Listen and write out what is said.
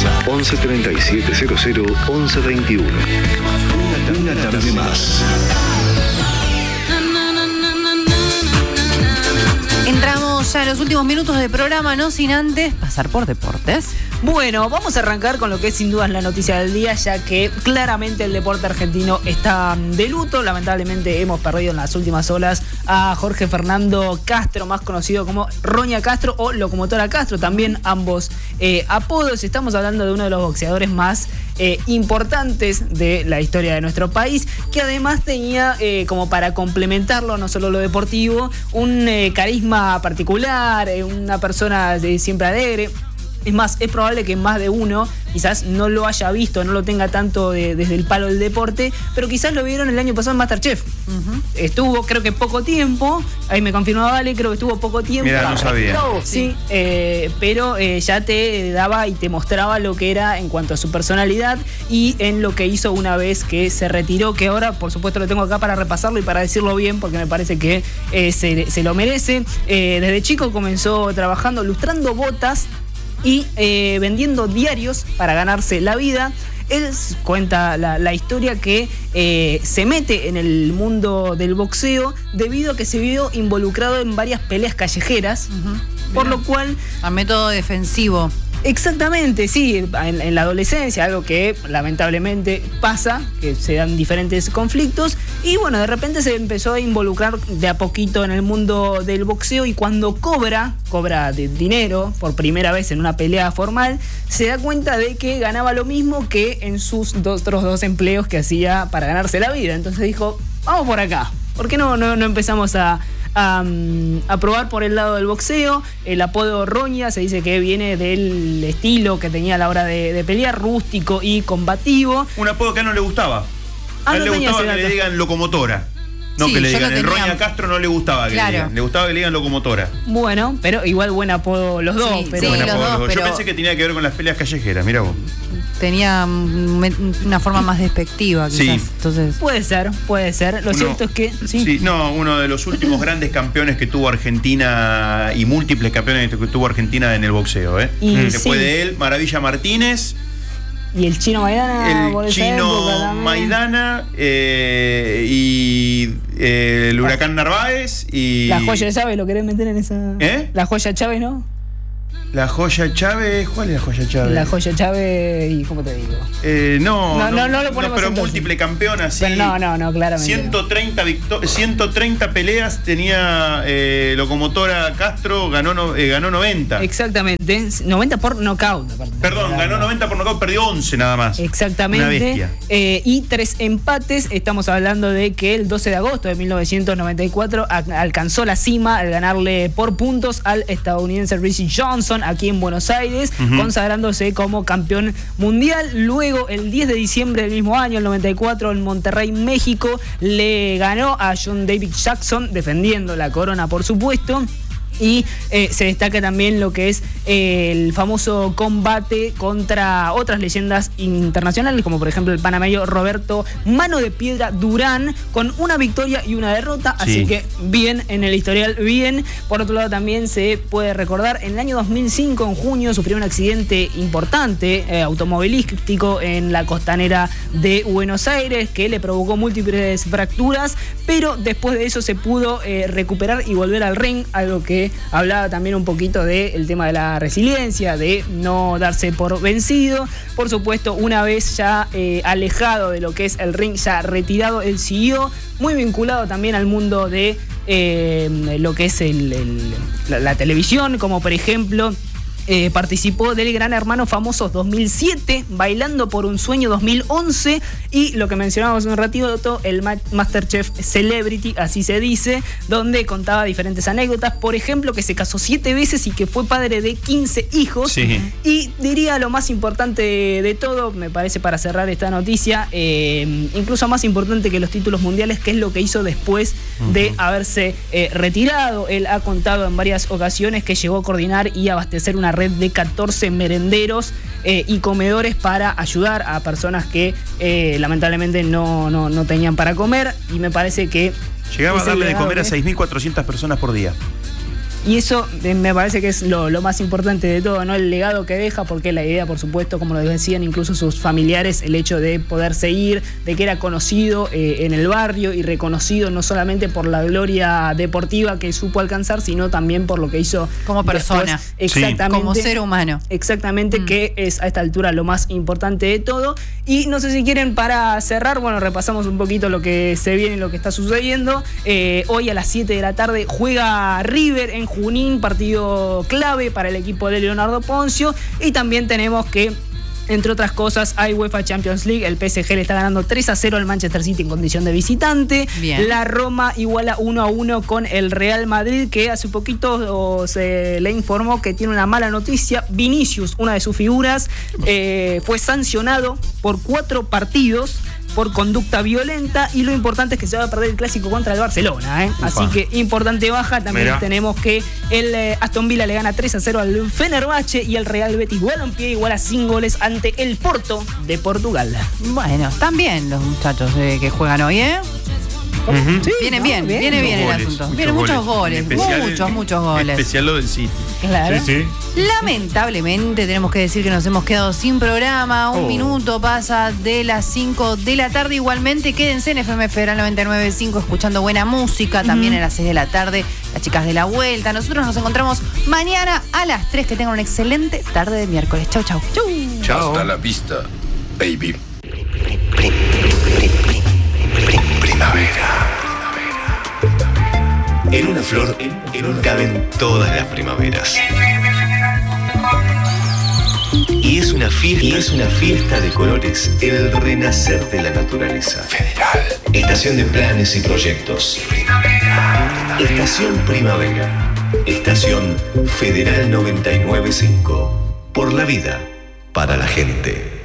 WhatsApp 11 37 00 11 21. Una tarde más. Entramos ya en los últimos minutos del programa, no sin antes pasar por deportes. Bueno, vamos a arrancar con lo que es sin dudas la noticia del día, ya que claramente el deporte argentino está de luto. Lamentablemente hemos perdido en las últimas horas a Jorge Fernando Castro, más conocido como Roña Castro o Locomotora Castro, también ambos apodos. Estamos hablando de uno de los boxeadores más importantes de la historia de nuestro país, que además tenía como para complementarlo, no solo lo deportivo, un carisma particular, una persona siempre alegre. Es más, es probable que más de uno quizás no lo haya visto, no lo tenga tanto desde el palo del deporte, pero quizás lo vieron el año pasado en MasterChef. Estuvo, creo que poco tiempo, ahí me confirmaba Vale, creo que estuvo poco tiempo. Mira, no sabía. Sí, pero ya te daba y te mostraba lo que era en cuanto a su personalidad y en lo que hizo una vez que se retiró, que ahora por supuesto lo tengo acá para repasarlo y para decirlo bien, porque me parece que se lo merece. Desde chico comenzó trabajando, lustrando botas y vendiendo diarios para ganarse la vida. Él cuenta la historia que se mete en el mundo del boxeo debido a que se vio involucrado en varias peleas callejeras, por lo cual... A método defensivo. Exactamente, sí, en la adolescencia, algo que lamentablemente pasa, que se dan diferentes conflictos, y bueno, de repente se empezó a involucrar de a poquito en el mundo del boxeo, y cuando cobra de dinero por primera vez en una pelea formal, se da cuenta de que ganaba lo mismo que en sus otros dos empleos que hacía para ganarse la vida. Entonces dijo, vamos por acá, ¿por qué no empezamos a probar por el lado del boxeo? El apodo Roña se dice que viene del estilo que tenía a la hora de pelear, rústico y combativo. Un apodo que a él no le gustaba. A él le gustaba que le digan locomotora. No, sí, que le digan el Roña Castro no le gustaba que le digan. Le gustaba que le digan locomotora. Bueno, pero igual buen apodo los dos. Sí, pero sí, los dos, pero... Yo pensé que tenía que ver con las peleas callejeras, mira vos. Tenía una forma más despectiva, quizás. Sí. Entonces... Puede ser. Lo cierto es que... uno de los últimos grandes campeones que tuvo Argentina y múltiples campeones que tuvo Argentina en el boxeo. Después de él, Maravilla Martínez. Y el Chino Maidana. El Chino Maidana y el Huracán Narváez y... La Joya de Chávez, ¿lo querés meter en esa...? La Joya Chávez, ¿no? La Joya Chávez, ¿cuál es la Joya Chávez? La Joya Chávez, ¿y cómo te digo? No lo ponemos pero entonces. Múltiple campeón así. Pero no, claramente. 130 peleas tenía Locomotora Castro, ganó 90. Exactamente, 90 por nocaut. Perdón, ganó 90 por nocaut, perdió 11 nada más. Exactamente. Una bestia. Y 3 empates. Estamos hablando de que el 12 de agosto de 1994 alcanzó la cima al ganarle por puntos al estadounidense Richie Johnson aquí en Buenos Aires, consagrándose como campeón mundial. Luego, el 10 de diciembre del mismo año, el 94, en Monterrey, México, le ganó a John David Jackson, defendiendo la corona, por supuesto. Y se destaca también lo que es el famoso combate contra otras leyendas internacionales, como por ejemplo el panameño Roberto Mano de Piedra Durán, con una victoria y una derrota. Sí. Así que bien en el historial, bien. Por otro lado, también se puede recordar, en el año 2005, en junio, sufrió un accidente importante automovilístico en la costanera de Buenos Aires, que le provocó múltiples fracturas, pero después de eso se pudo recuperar y volver al ring, algo que hablaba también un poquito del tema de la resiliencia, de no darse por vencido. Por supuesto, una vez ya alejado de lo que es el ring, ya retirado, él siguió muy vinculado también al mundo de lo que es la televisión, como por ejemplo... participó del Gran Hermano Famosos 2007, Bailando por un Sueño 2011 y lo que mencionábamos un ratito, el MasterChef Celebrity, así se dice, donde contaba diferentes anécdotas, por ejemplo que se casó 7 veces y que fue padre de 15 hijos. Sí. Y diría lo más importante de todo, me parece, para cerrar esta noticia, incluso más importante que los títulos mundiales, que es lo que hizo después de haberse retirado. Él ha contado en varias ocasiones que llegó a coordinar y abastecer una red de 14 merenderos y comedores para ayudar a personas que lamentablemente no tenían para comer, y me parece que... Llegaba a darle de comer a 6.400 personas por día. Y eso me parece que es lo más importante de todo, ¿no? El legado que deja, porque la idea, por supuesto, como lo decían incluso sus familiares, el hecho de poder seguir, de que era conocido en el barrio y reconocido no solamente por la gloria deportiva que supo alcanzar, sino también por lo que hizo como persona. Después, exactamente. Como ser humano. Exactamente, que es a esta altura lo más importante de todo. Y no sé si quieren, para cerrar, bueno, repasamos un poquito lo que se viene y lo que está sucediendo. Hoy a las 7 de la tarde juega River en Junín, partido clave para el equipo de Leonardo Poncio. Y también tenemos que, entre otras cosas, hay UEFA Champions League. El PSG le está ganando 3-0 al Manchester City en condición de visitante. Bien. La Roma iguala 1-1 con el Real Madrid, que hace poquito se le informó que tiene una mala noticia. Vinicius, una de sus figuras, fue sancionado por 4 partidos por conducta violenta, y lo importante es que se va a perder el clásico contra el Barcelona, así que importante baja. También tenemos que el Aston Villa le gana 3-0 al Fenerbahce, y el Real Betis Balompié iguala sin goles ante el Porto de Portugal. Bueno, están bien los muchachos que juegan hoy, ¿eh? Sí, viene bien el asunto. Vienen muchos goles, muchos goles. En especial lo del City. Claro. Sí. Lamentablemente tenemos que decir que nos hemos quedado sin programa. Un minuto pasa de las 5 de la tarde. Igualmente, quédense en FM Federal 99.5 escuchando buena música. También a las 6 de la tarde, las chicas de la vuelta. Nosotros nos encontramos mañana a las 3. Que tengan una excelente tarde de miércoles. Chau, chau. Chao. Hasta la vista, baby. Primavera. En una flor caben todas las primaveras. Y es una fiesta de colores, el renacer de la naturaleza. Federal. Estación de planes y proyectos. Primavera. Estación Primavera. Estación Federal 99.5. Por la vida, para la gente.